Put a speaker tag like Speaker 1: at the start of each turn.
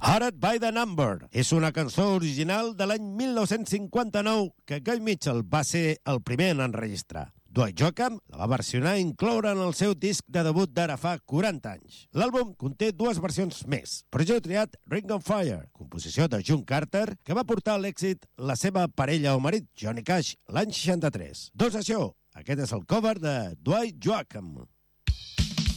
Speaker 1: Hard by the Number és una cançó original de l'any 1959 que Guy Mitchell va ser el primer en enregistrar. Dwight Joachim la va versionar i incloure en el seu disc de debut d'ara fa 40 anys. L'àlbum conté dues versions més, però jo he triat Ring on Fire, composició de June Carter, que va portar a l'èxit la seva parella o marit, Johnny Cash, l'any 63. Doncs això, aquest és el cover de Dwight Joachim.